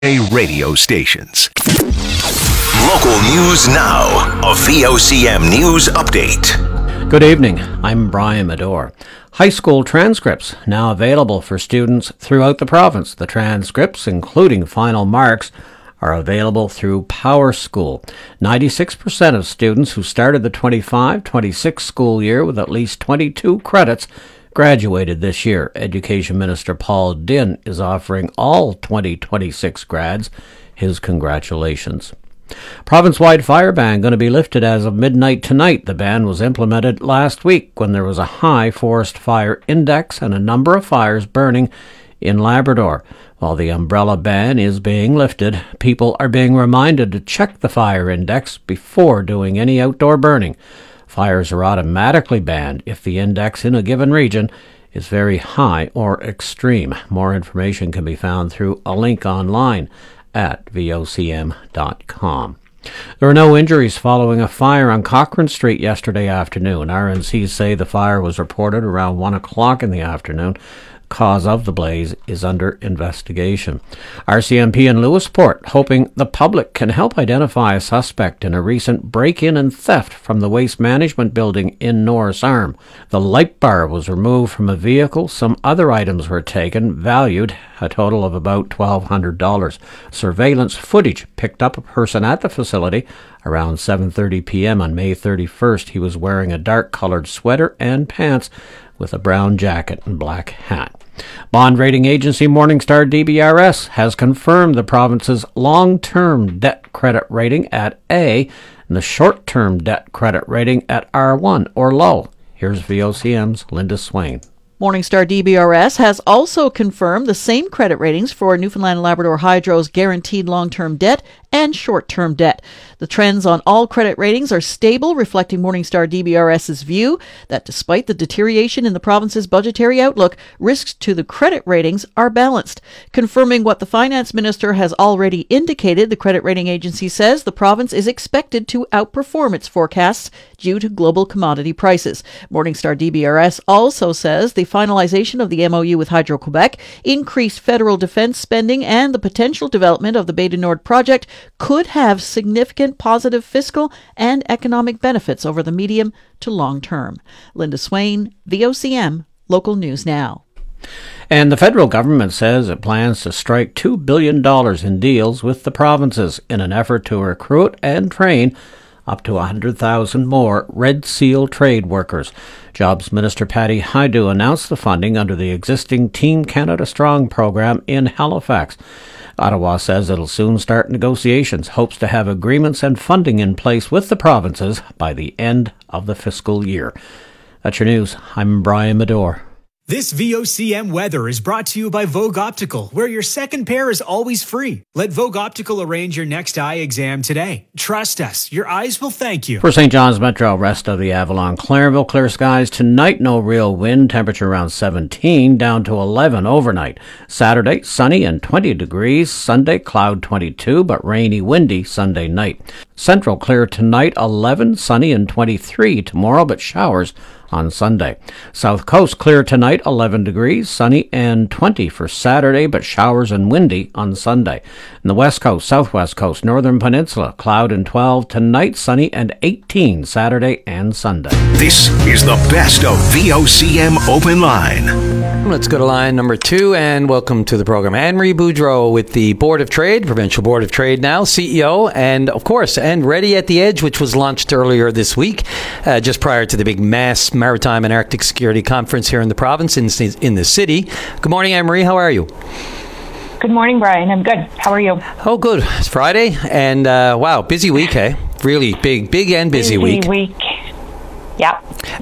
radio stations. Local news now. A VOCM news update. Good evening. I'm Brian Medore. High school transcripts now available for students throughout the province. The transcripts, including final marks, are available through PowerSchool. 96% of students who started the 25-26 school year with at least 22 credits graduated this year. Education Minister Paul Dinn is offering all 2026 grads his congratulations. Province-wide fire ban going to be lifted as of midnight tonight. The ban was implemented last week when there was a high forest fire index and a number of fires burning in Labrador. While the umbrella ban is being lifted, people are being reminded to check the fire index before doing any outdoor burning. Fires are automatically banned if the index in a given region is very high or extreme. More information can be found through a link online at vocm.com. There were no injuries following a fire on Cochrane Street yesterday afternoon. RNCs say the fire was reported around 1 o'clock in the afternoon. Cause of the blaze is under investigation. RCMP in Lewisport hoping the public can help identify a suspect in a recent break-in and theft from the waste management building in Norris Arm. The light bar was removed from a vehicle. Some other items were taken, valued a total of about $1,200. Surveillance footage picked up a person at the facility around 7:30 p.m. on May 31st. He was wearing a dark-colored sweater and pants with a brown jacket and black hat. Bond rating agency Morningstar DBRS has confirmed the province's long-term debt credit rating at A and the short-term debt credit rating at R1 or low. Here's VOCM's Linda Swain. Morningstar DBRS has also confirmed the same credit ratings for Newfoundland and Labrador Hydro's guaranteed long-term debt and short-term debt. The trends on all credit ratings are stable, reflecting Morningstar DBRS's view that despite the deterioration in the province's budgetary outlook, risks to the credit ratings are balanced. Confirming what the finance minister has already indicated, the credit rating agency says the province is expected to outperform its forecasts due to global commodity prices. Morningstar DBRS also says the finalization of the MOU with Hydro-Quebec, increased federal defense spending, and the potential development of the Bay du Nord project could have significant positive fiscal and economic benefits over the medium to long term. Linda Swain, VOCM, Local News Now. And the federal government says it plans to strike $2 billion in deals with the provinces in an effort to recruit and train up to 100,000 more Red Seal trade workers. Jobs Minister Patty Hajdu announced the funding under the existing Team Canada Strong program in Halifax. Ottawa says it'll soon start negotiations, hopes to have agreements and funding in place with the provinces by the end of the fiscal year. That's your news. I'm Brian Medore. This VOCM weather is brought to you by Vogue Optical, where your second pair is always free. Let Vogue Optical arrange your next eye exam today. Trust us, your eyes will thank you. For St. John's Metro, rest of the Avalon, Clairville, clear skies tonight, no real wind, temperature around 17, down to 11 overnight. Saturday, sunny and 20 degrees. Sunday, cloud 22, but rainy, windy Sunday night. Central, clear tonight, 11, sunny and 23 tomorrow, but showers on Sunday. South Coast, clear tonight, 11 degrees, sunny and 20 for Saturday, but showers and windy on Sunday. In the West Coast, Southwest Coast, Northern Peninsula, cloud and 12 tonight, sunny and 18 Saturday and Sunday. This is the best of VOCM Open Line. Let's go to line number 2 and welcome to the program Anne-Marie Boudreau with the Board of Trade, Provincial Board of Trade now, CEO, and of course, and Ready at the Edge, which was launched earlier this week, just prior to the big mass Maritime and Arctic Security Conference here in the province, in the city. Good morning, Anne-Marie. How are you? Good morning, Brian. I'm good. How are you? Oh, good. It's Friday, and wow, busy week, eh? Really big and busy week. Yeah.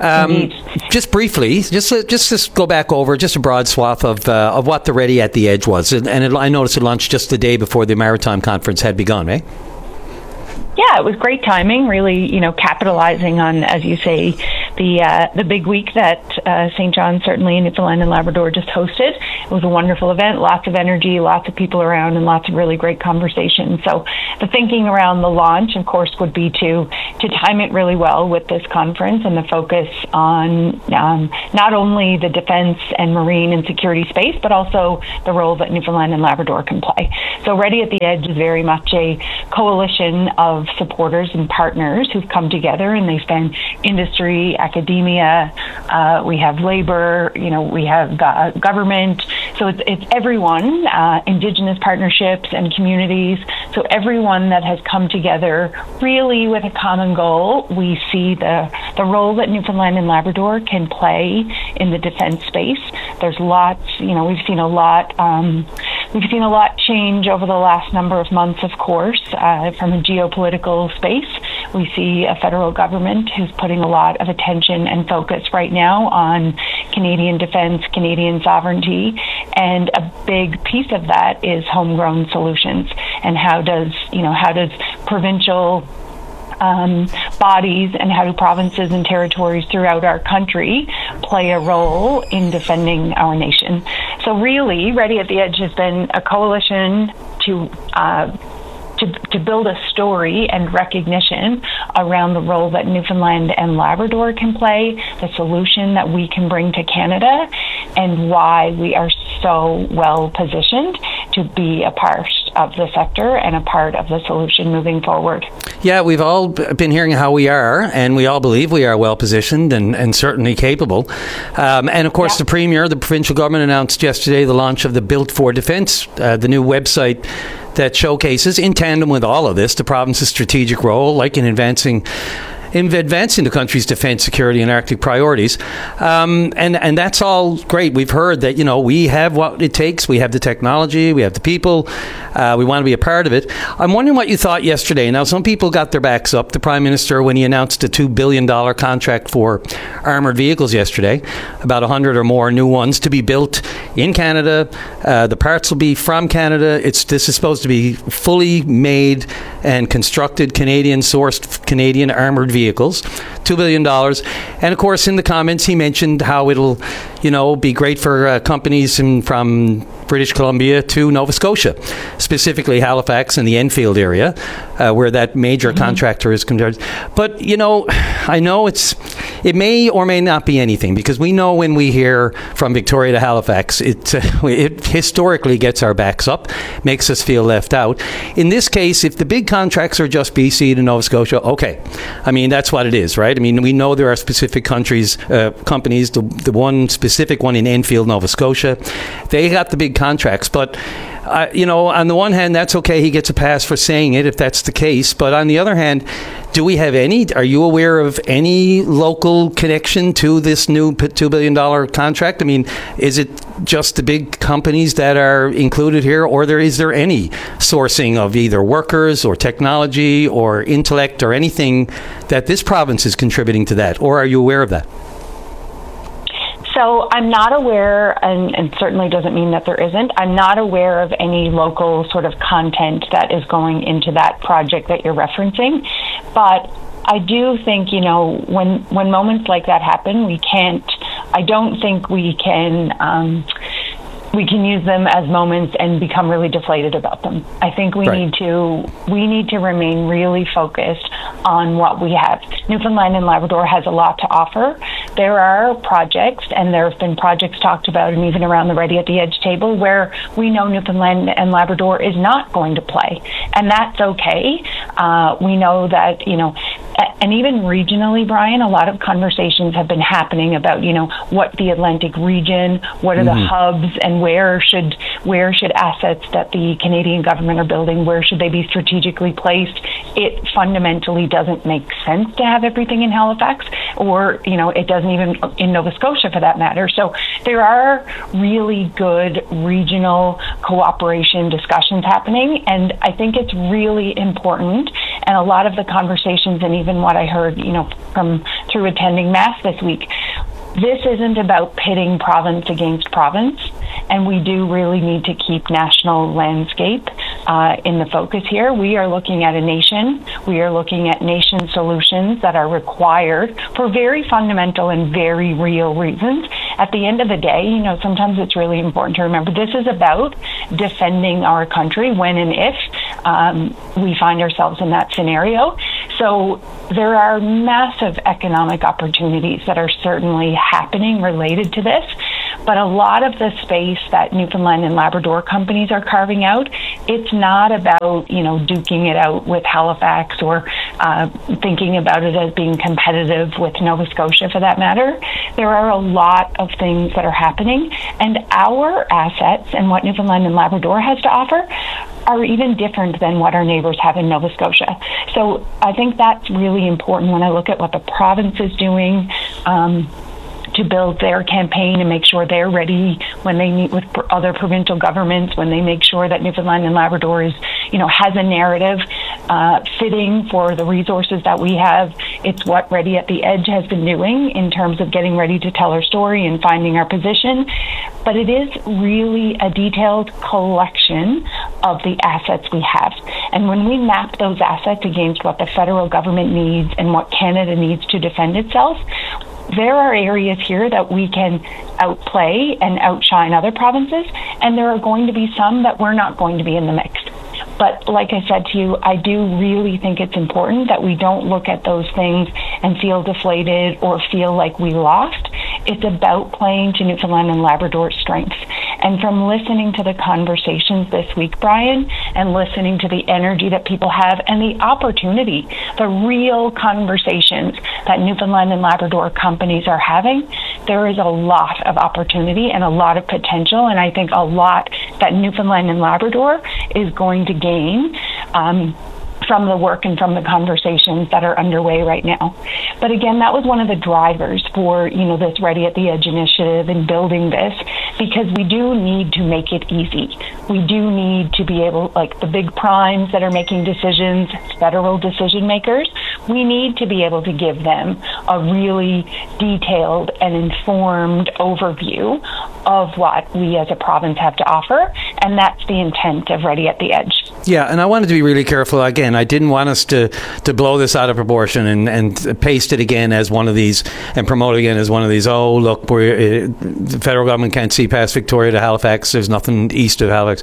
Just briefly, just go back over just a broad swath of what the Ready at the Edge was, and I noticed it launched just the day before the Maritime Conference had begun, eh? Yeah, it was great timing, really, capitalizing on, as you say, the big week that St. John, certainly in Newfoundland and Labrador, just hosted. It was a wonderful event, lots of energy, lots of people around, and lots of really great conversations. So the thinking around the launch, of course, would be to time it really well with this conference and the focus on not only the defense and marine and security space, but also the role that Newfoundland and Labrador can play. So Ready at the Edge is very much a coalition of supporters and partners who've come together, and they span industry, academia, we have labor, we have government. So it's everyone, Indigenous partnerships and communities. So everyone that has come together really with a common goal. We see the role that Newfoundland and Labrador can play in the defense space. There's lots, we've seen a lot change over the last number of months, of course, from a geopolitical space. We see a federal government who's putting a lot of attention and focus right now on Canadian defense, Canadian sovereignty, and a big piece of that is homegrown solutions. And how does provincial bodies and how do provinces and territories throughout our country play a role in defending our nation? So really, Ready at the Edge has been a coalition to build a story and recognition around the role that Newfoundland and Labrador can play, the solution that we can bring to Canada, and why we are so well positioned to be a part of the sector and a part of the solution moving forward. Yeah, we've all been hearing how we are, and we all believe we are well positioned and certainly capable. And of course, the Premier, the provincial government, announced yesterday the launch of the Built for Defence, the new website that showcases, in tandem with all of this, the province's strategic role, like in advancing the country's defence, security and Arctic priorities. And that's all great. We've heard that, we have what it takes. We have the technology. We have the people. We want to be a part of it. I'm wondering what you thought yesterday. Now, some people got their backs up. The Prime Minister, when he announced a $2 billion contract for armoured vehicles yesterday, about 100 or more new ones to be built in Canada. The parts will be from Canada. This is supposed to be fully made and constructed Canadian-sourced, Canadian armoured vehicles, $2 billion. And of course, in the comments, he mentioned how it'll, be great for companies from British Columbia to Nova Scotia, specifically Halifax and the Enfield area, where that major contractor is concerned. But, I know it may or may not be anything, because we know when we hear from Victoria to Halifax, it historically gets our backs up, makes us feel left out. In this case, if the big contracts are just BC to Nova Scotia, okay. I mean, that's what it is, right? I mean, we know there are specific companies, the one specific one in Enfield, Nova Scotia, they got the big contracts, but on the one hand, that's okay. He gets a pass for saying it if that's the case. But on the other hand, are you aware of any local connection to this new $2 billion contract? I mean, is it just the big companies that are included here, or is there any sourcing of either workers or technology or intellect or anything that this province is contributing to that? Or are you aware of that? So I'm not aware, and certainly doesn't mean that there isn't, I'm not aware of any local sort of content that is going into that project that you're referencing. But I do think, when moments like that happen, I don't think we can use them as moments and become really deflated about them. I think we need to remain really focused on what we have. Newfoundland and Labrador has a lot to offer. There are projects, and there have been projects talked about, and even around the Ready at the Edge table, where we know Newfoundland and Labrador is not going to play, and that's okay. We know that, and even regionally, Brian, a lot of conversations have been happening about, what the Atlantic region, what are the hubs, and where should assets that the Canadian government are building, where should they be strategically placed? It fundamentally doesn't make sense to have everything in Halifax, or, it doesn't even in Nova Scotia for that matter. So there are really good regional cooperation discussions happening, and I think it's really important. And a lot of the conversations, and even what I heard, through attending Mass this week, this isn't about pitting province against province, and we do really need to keep national landscape in the focus here. We are looking at a nation. We are looking at nation solutions that are required for very fundamental and very real reasons. At the end of the day, sometimes it's really important to remember this is about defending our country when and if we find ourselves in that scenario. So there are massive economic opportunities that are certainly happening related to this. But a lot of the space that Newfoundland and Labrador companies are carving out, it's not about, duking it out with Halifax or thinking about it as being competitive with Nova Scotia for that matter. There are a lot of things that are happening, and our assets and what Newfoundland and Labrador has to offer are even different than what our neighbors have in Nova Scotia. So I think that's really important when I look at what the province is doing to build their campaign and make sure they're ready when they meet with other provincial governments, when they make sure that Newfoundland and Labrador is, has a narrative fitting for the resources that we have. It's what Ready at the Edge has been doing in terms of getting ready to tell our story and finding our position. But it is really a detailed collection of the assets we have. And when we map those assets against what the federal government needs and what Canada needs to defend itself, there are areas here that we can outplay and outshine other provinces, and there are going to be some that we're not going to be in the mix. But like I said to you, I do really think it's important that we don't look at those things and feel deflated or feel like we lost. It's about playing to Newfoundland and Labrador's strengths. And from listening to the conversations this week, Brian, and listening to the energy that people have and the opportunity, the real conversations that Newfoundland and Labrador companies are having, there is a lot of opportunity and a lot of potential, and I think a lot that Newfoundland and Labrador is going to gain from the work and from the conversations that are underway right now. But again, that was one of the drivers for, this Ready at the Edge initiative and building this, because we do need to make it easy. We do need to be able, like the big primes that are making decisions, federal decision makers, we need to be able to give them a really detailed and informed overview of what we as a province have to offer, and that's the intent of Ready at the Edge. Yeah, and I wanted to be really careful. Again, I didn't want us to blow this out of proportion and paste it again as one of these and promote it again as one of these, oh, look, the federal government can't see past Victoria to Halifax. There's nothing east of Halifax.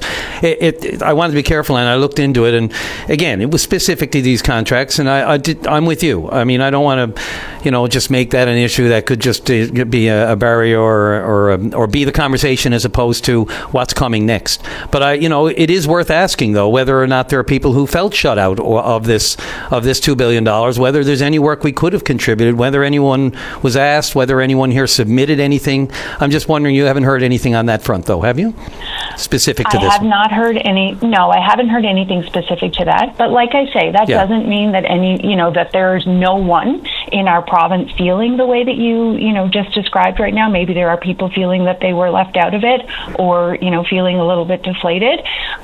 I wanted to be careful, and I looked into it. And again, it was specific to these contracts, and I'm with you. I mean, I don't want to, just make that an issue that could just be a barrier or be the conversation as opposed to what's coming next. But it is worth asking, though, whether or not there are people who felt shut out of this $2 billion, whether there's any work we could have contributed, whether anyone was asked, whether anyone here submitted anything. I'm just wondering, you haven't heard anything on that front, though, have you? Specific to this? I have not heard any. No, I haven't heard anything specific to that. But like I say, that doesn't mean that that there's no one in our province feeling the way that you just described right now. Maybe there are people feeling that they were left out of it, or feeling a little bit deflated,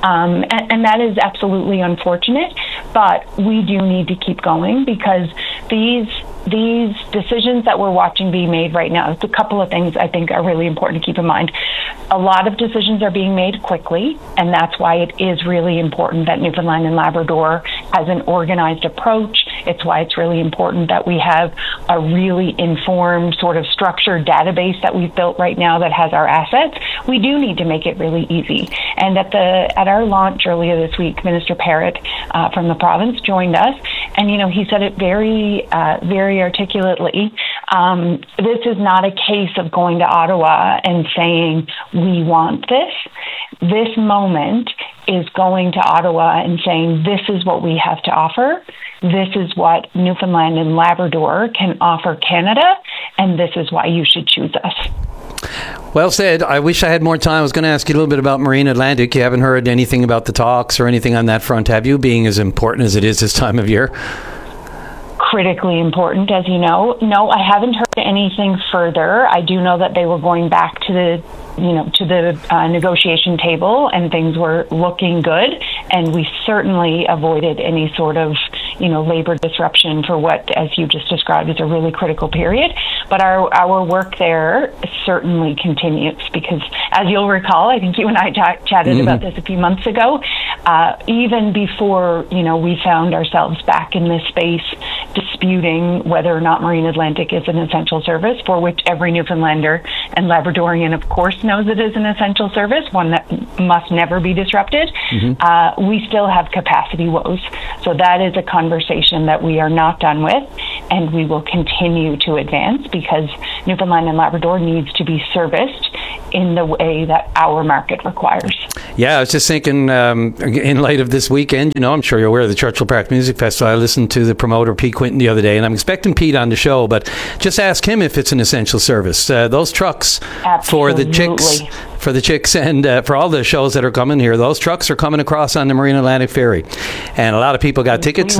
and that is absolutely unfortunate. But we do need to keep going, because these decisions that we're watching being made right now, it's a couple of things I think are really important to keep in mind. A lot of decisions are being made quickly, and that's why it is really important that Newfoundland and Labrador has an organized approach. It's why it's really important that we have a really informed, sort of structured database that we've built right now that has our assets. We do need to make it really easy. And at our launch earlier this week, Minister Parrott from the province joined us, and he said it very, very articulately. This is not a case of going to Ottawa and saying, we want this. This moment is going to Ottawa and saying, this is what we have to offer. This is what Newfoundland and Labrador can offer Canada, and this is why you should choose us. Well said. I wish I had more time. I was going to ask you a little bit about Marine Atlantic. You haven't heard anything about the talks or anything on that front, have you, being as important as it is this time of year? Critically important, as you know. No, I haven't heard anything further. I do know that they were going back to the negotiation table, and things were looking good, and we certainly avoided any sort of labor disruption for what, as you just described, is a really critical period. But our work there certainly continues, because as you'll recall, I think you and I chatted about this a few months ago, even before we found ourselves back in this space, disputing whether or not Marine Atlantic is an essential service, for which every Newfoundlander and Labradorian, of course, knows it is an essential service, one that must never be disrupted. We still have capacity woes. So that is a conversation that we are not done with, and we will continue to advance, because Newfoundland and Labrador needs to be serviced in the way that our market requires. Yeah, I was just thinking, in light of this weekend, I'm sure you're aware of the Churchill Park Music Festival. I listened to the promoter, Pete Quinton, the other day, and I'm expecting Pete on the show, but just ask him if it's an essential service. Those trucks for the chicks and for all the shows that are coming here, those trucks are coming across on the Marine Atlantic Ferry. And a lot of people got tickets.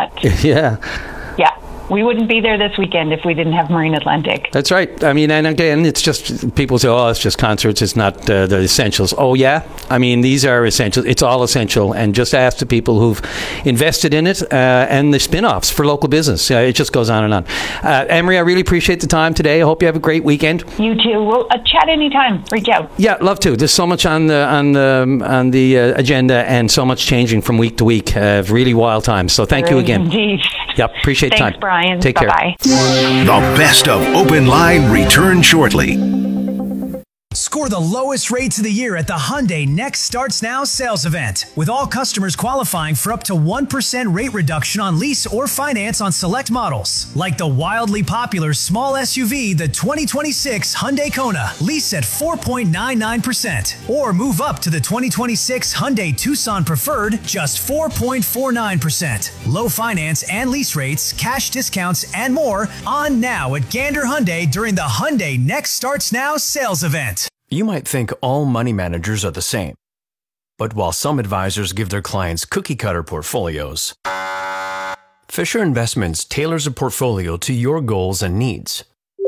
We wouldn't be there this weekend if we didn't have Marine Atlantic. That's right. I mean, and again, it's just, people say, it's just concerts, it's not the essentials. Oh, yeah? I mean, these are essential. It's all essential. And just ask the people who've invested in it and the spin-offs for local business. It just goes on and on. Emery, I really appreciate the time today. I hope you have a great weekend. You too. We'll chat anytime. Reach out. Yeah, love to. There's so much on the agenda and so much changing from week to week. Really wild times. So thank you again. Indeed. Yep, appreciate the time. Thanks, Brian. Take care. Bye-bye. The best of Open Line return shortly. Score the lowest rates of the year at the Hyundai Next Starts Now sales event, with all customers qualifying for up to 1% rate reduction on lease or finance on select models, like the wildly popular small SUV, the 2026 Hyundai Kona, lease at 4.99%, or move up to the 2026 Hyundai Tucson Preferred, just 4.49%. Low finance and lease rates, cash discounts, and more on now at Gander Hyundai during the Hyundai Next Starts Now sales event. You might think all money managers are the same. But while some advisors give their clients cookie-cutter portfolios, Fisher Investments tailors a portfolio to your goals and needs.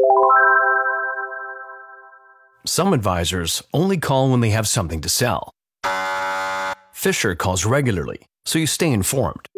Some advisors only call when they have something to sell. Fisher calls regularly, so you stay informed.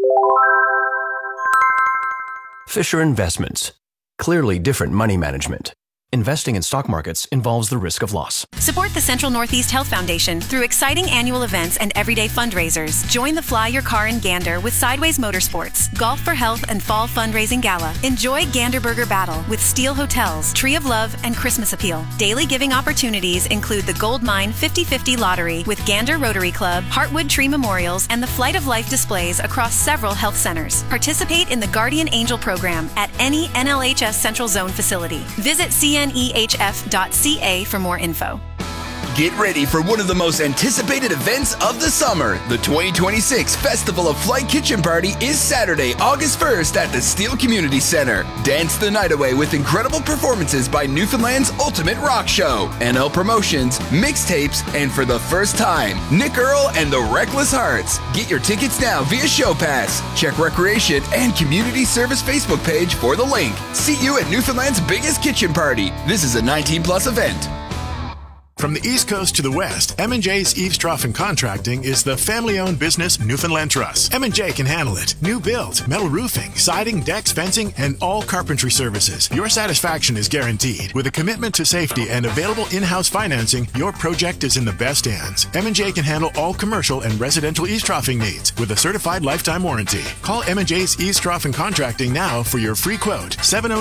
Fisher Investments. Clearly different money management. Investing in stock markets involves the risk of loss. Support the Central Northeast Health Foundation through exciting annual events and everyday fundraisers. Join the Fly Your Car in Gander with Sideways Motorsports, Golf for Health and Fall Fundraising Gala. Enjoy Gander Burger Battle with Steel Hotels, Tree of Love, and Christmas Appeal. Daily giving opportunities include the Gold Mine 50/50 Lottery with Gander Rotary Club, Heartwood Tree Memorials, and the Flight of Life displays across several health centers. Participate in the Guardian Angel program at any NLHS Central Zone facility. Visit cnehf.ca for more info. Get ready for one of the most anticipated events of the summer. The 2026 Festival of Flight Kitchen Party is Saturday, August 1st at the Steele Community Center. Dance the night away with incredible performances by Newfoundland's Ultimate Rock Show, NL Promotions, mixtapes, and for the first time, Nick Earl and the Reckless Hearts. Get your tickets now via Show Pass. Check Recreation and Community Service Facebook page for the link. See you at Newfoundland's biggest kitchen party. This is a 19+ event. From the East Coast to the West, M&J's Eaves Trough and Contracting is the family-owned business Newfoundland Truss. M&J can handle it. New build, metal roofing, siding, decks, fencing, and all carpentry services. Your satisfaction is guaranteed. With a commitment to safety and available in-house financing, your project is in the best hands. M&J can handle all commercial and residential eaves troughing needs with a certified lifetime warranty. Call M&J's Eaves Trough and Contracting now for your free quote.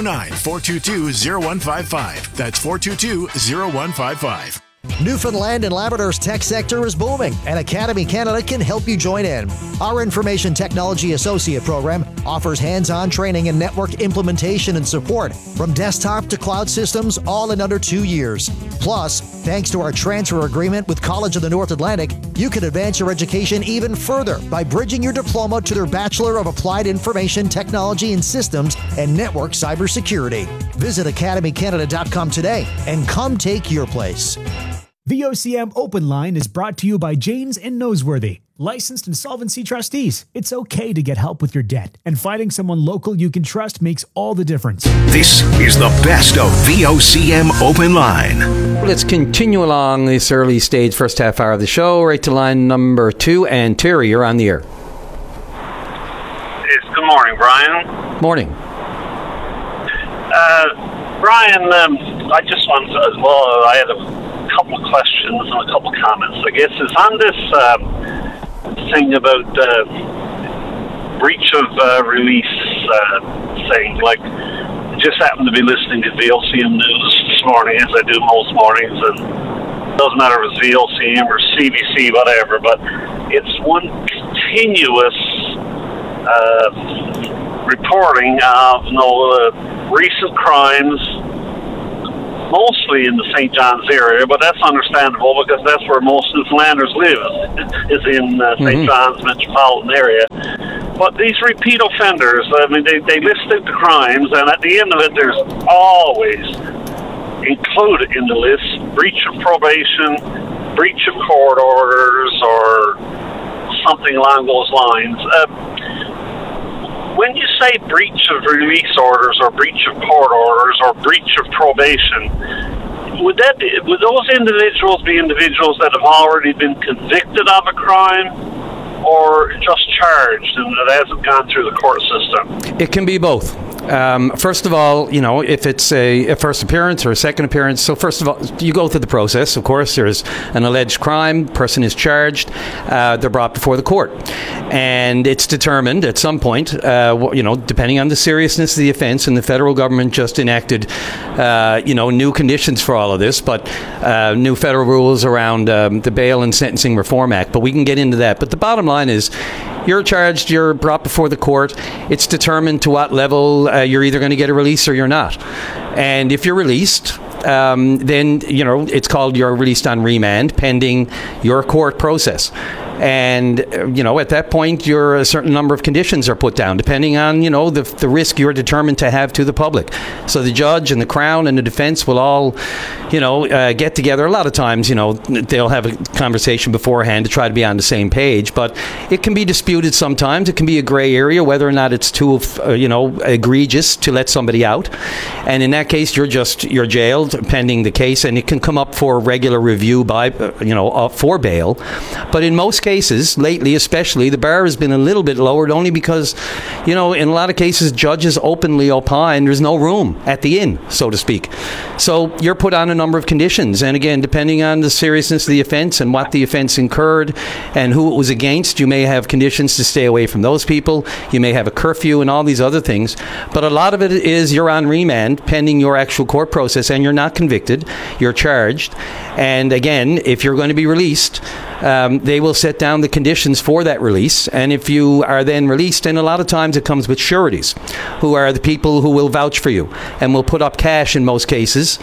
709-422-0155. That's 422-0155. Newfoundland and Labrador's tech sector is booming, and Academy Canada can help you join in. Our Information Technology Associate program offers hands-on training in network implementation and support, from desktop to cloud systems, all in under 2 years. Plus, thanks to our transfer agreement with College of the North Atlantic, you can advance your education even further by bridging your diploma to their Bachelor of Applied Information Technology and Systems and Network Cybersecurity. Visit academycanada.com today and come take your place. VOCM Open Line is brought to you by Janes and Noseworthy, licensed insolvency trustees. It's okay to get help with your debt, and finding someone local you can trust makes all the difference. This is the best of VOCM Open Line. Let's continue along this early stage first half hour of the show, right to line number 2. And Terry, you're on the air. Yes, good morning, Brian. Morning. Brian, I just wanted to, I had a couple of questions and a couple of comments. I guess is on this thing about breach of release thing. Like, just happened to be listening to VOCM News this morning, as I do most mornings, and it doesn't matter if it's VOCM or CBC, whatever, but it's one continuous reporting of recent crimes, mostly in the St. John's area, but that's understandable because that's where most Newfoundlanders live, is in St. John's metropolitan area. But these repeat offenders, I mean, they list out the crimes, and at the end of it, there's always included in the list breach of probation, breach of court orders, or something along those lines. When you say breach of release orders or breach of court orders or breach of probation, would those individuals be individuals that have already been convicted of a crime, or just charged and it hasn't gone through the court system? It can be both. First of all, if it's a first appearance or a second appearance, so first of all, you go through the process. Of course, there's an alleged crime, person is charged, they're brought before the court. And it's determined at some point, depending on the seriousness of the offense, and the federal government just enacted, new conditions for all of this, but new federal rules around the Bail and Sentencing Reform Act. But we can get into that. But the bottom line is, you're charged, you're brought before the court. It's determined to what level you're either going to get a release or you're not. And if you're released, then, it's called you're released on remand pending your court process. And, at that point, a certain number of conditions are put down, depending on, the risk you're determined to have to the public. So the judge and the Crown and the defense will all, get together. A lot of times, they'll have a conversation beforehand to try to be on the same page. But it can be disputed sometimes. It can be a gray area, whether or not it's too, egregious to let somebody out. And in that case, you're jailed pending the case, and it can come up for regular review by, for bail. But in most cases, lately especially, the bar has been a little bit lowered only because, in a lot of cases, judges openly opine there's no room at the inn, so to speak. So you're put on a number of conditions. And again, depending on the seriousness of the offense and what the offense incurred and who it was against, you may have conditions to stay away from those people. You may have a curfew and all these other things. But a lot of it is you're on remand pending your actual court process, and you're not convicted. You're charged. And again, if you're going to be released, they will set down the conditions for that release. And if you are then released, and a lot of times it comes with sureties, who are the people who will vouch for you and will put up cash in most cases,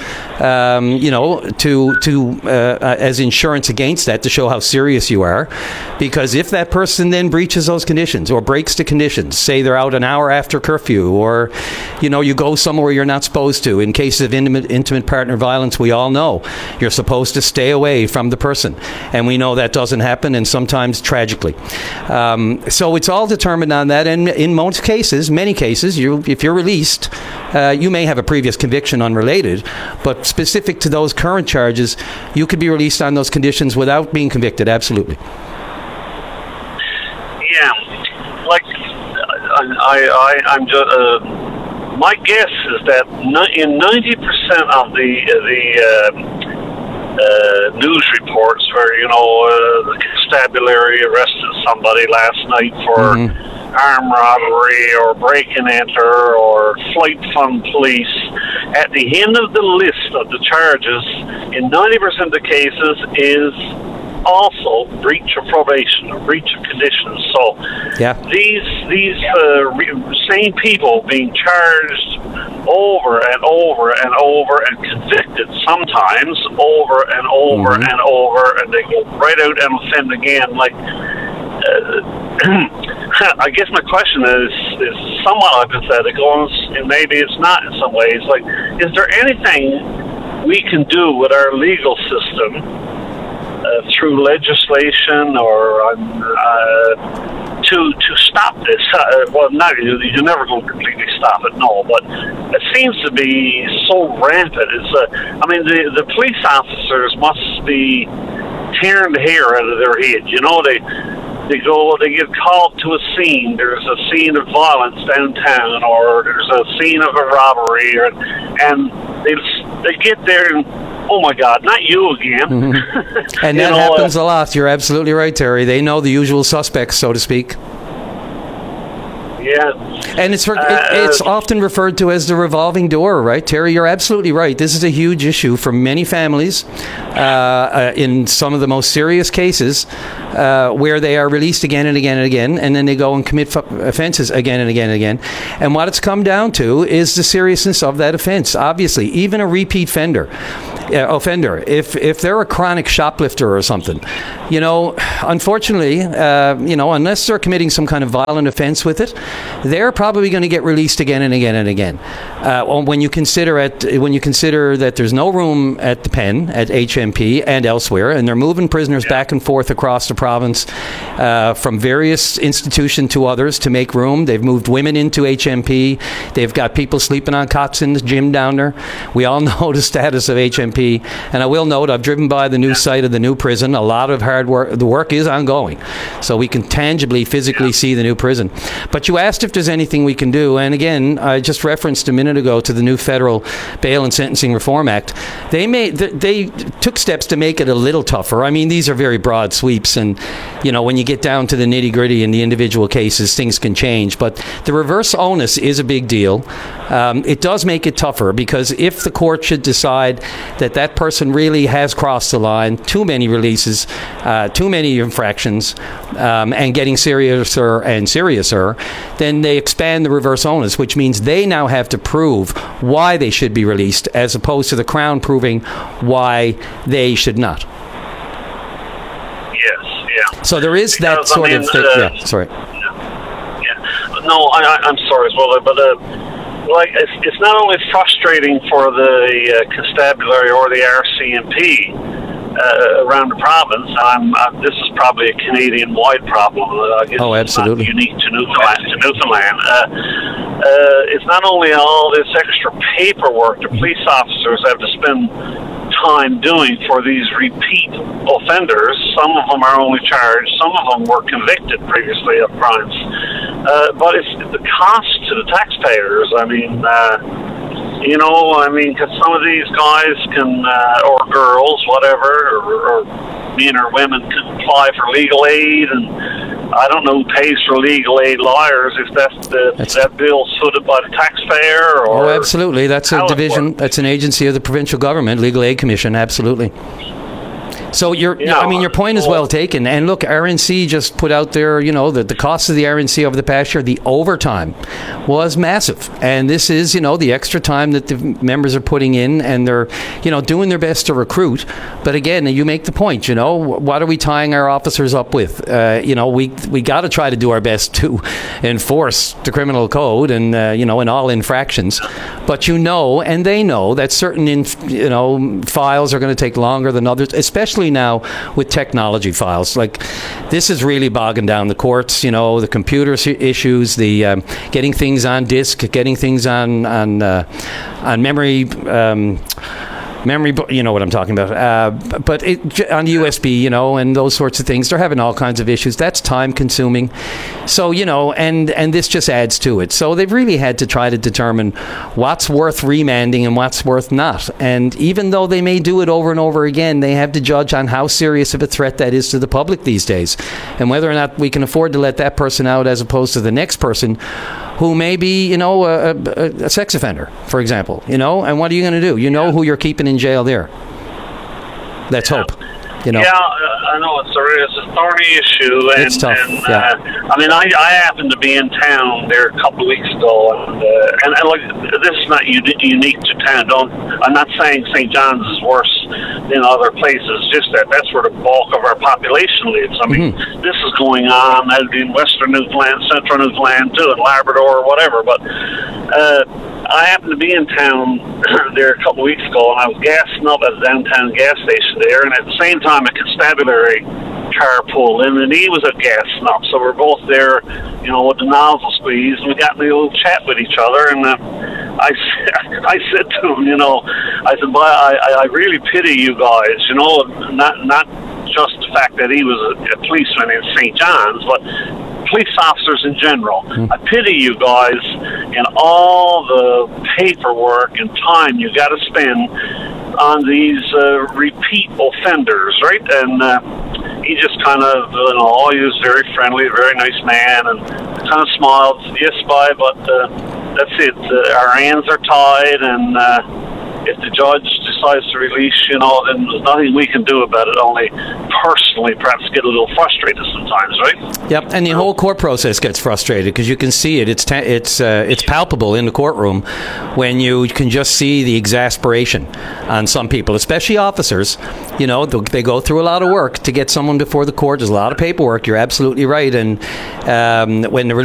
as insurance against that, to show how serious you are. Because if that person then breaches those conditions or breaks the conditions, say they're out an hour after curfew, or you go somewhere you're not supposed to. In cases of intimate partner violence, we all know you're supposed to stay away from the person, and we know that doesn't happen, and sometimes tragically. So it's all determined on that, and in most cases, many cases, if you're released, you may have a previous conviction unrelated, but specific to those current charges, you could be released on those conditions without being convicted. Absolutely. Yeah, like I'm just. My guess is that in 90% of the news reports where, the constabulary arrested somebody last night for armed robbery or break and enter or flight fund police, at the end of the list of the charges, in 90% of the cases, is also breach of probation or breach of conditions. So these same people being charged over and over and over and convicted sometimes over and over and over, and they go right out and offend again. Like, I guess my question is somewhat hypothetical, and maybe it's not in some ways. Like, is there anything we can do with our legal system through legislation or to stop this? Well, not you're never going to completely stop it, no. But it seems to be so rampant. The police officers must be tearing the hair out of their head. They get called to a scene. There's a scene of violence downtown, or there's a scene of a robbery, and they get there and, oh my God, not you again. And that happens a lot. You're absolutely right, Terry. They know the usual suspects, so to speak. Yeah. And it's often referred to as the revolving door, right, Terry? You're absolutely right. This is a huge issue for many families in some of the most serious cases where they are released again and again and again, and then they go and commit offenses again and again and again. And what it's come down to is the seriousness of that offense. Obviously, even a repeat offender, if they're a chronic shoplifter or something, unfortunately, unless they're committing some kind of violent offense with it, they're probably going to get released again and again and again. When you consider that there's no room at the pen at HMP and elsewhere, and they're moving prisoners back and forth across the province from various institutions to others to make room. They've moved women into HMP. They've got people sleeping on cots in the gym down there. We all know the status of HMP, and I will note I've driven by the new site of the new prison. A lot of hard work. The work is ongoing, so we can tangibly, physically see the new prison. But you asked if there's anything we can do, and again, I just referenced a minute ago to the new federal Bail and Sentencing Reform Act. They took steps to make it a little tougher. I mean, these are very broad sweeps, and when you get down to the nitty-gritty in the individual cases, things can change. But the reverse onus is a big deal. It does make it tougher, because if the court should decide that person really has crossed the line, too many releases, too many infractions, and getting seriouser and seriouser, then they expand the reverse onus, which means they now have to prove why they should be released, as opposed to the Crown proving why they should not. Yes, yeah. So there is that sort of thing. Sorry. Yeah. No, I'm sorry as well, but it's not only frustrating for the constabulary or the RCMP around the province. This is probably a Canadian-wide problem. Absolutely. It's not unique to Newfoundland. It's not only all this extra paperwork the police officers have to spend time doing for these repeat offenders. Some of them are only charged. Some of them were convicted previously of crimes. But it's the cost to the taxpayers. Because some of these guys can, or girls, whatever, or men or women can apply for legal aid, and I don't know who pays for legal aid lawyers, if that bill's footed by the taxpayer, or... Oh, absolutely. That's a division, that's an agency of the provincial government, Legal Aid Commission, absolutely. So your point is well taken. And look, RNC just put out there, the cost of the RNC over the past year, the overtime was massive. And this is, the extra time that the members are putting in, and they're, doing their best to recruit. But again, you make the point, what are we tying our officers up with? We got to try to do our best to enforce the criminal code and, in all infractions. But and they know that certain, files are going to take longer than others, especially now with technology files. Like, this is really bogging down the courts, the computer issues, the getting things on disk, getting things on memory, you know what I'm talking about. But on USB, and those sorts of things, they're having all kinds of issues. That's time consuming. So, and this just adds to it. So they've really had to try to determine what's worth remanding and what's worth not. And even though they may do it over and over again, they have to judge on how serious of a threat that is to the public these days, and whether or not we can afford to let that person out as opposed to the next person who may be, a sex offender, for example, and what are you going to do? Who you're keeping in jail there. Let's hope. Yeah, I know it's a thorny issue. And, it's tough. I happened to be in town there a couple of weeks ago, and look, this is not unique to town. I'm not saying St. John's is worse than other places. Just that's where the bulk of our population lives. This is going on in Western Newfoundland, Central Newfoundland too, and Labrador or whatever. But I happened to be in town there a couple of weeks ago, and I was gassing up at a downtown gas station there, and at the same time a constabulary car pulled in, and he was at gassing up. So we're both there, with the nozzle squeeze, and we got in a little chat with each other, and I said to him, I said, "Boy, I really pity you guys, not just the fact that he was a policeman in St. John's, but police officers in general. I pity you guys and all the paperwork and time you got to spend on these repeat offenders, right? And he just kind of, he was very friendly, very nice man, and kind of smiled, yes, bye, but that's it. Our hands are tied, and if the judge decides to release, then there's nothing we can do about it, only personally perhaps get a little frustrated sometimes, right? Yep, and the whole court process gets frustrated because you can see it. It's palpable in the courtroom when you can just see the exasperation on some people, especially officers. They go through a lot of work to get someone before the court. There's a lot of paperwork. You're absolutely right. And when the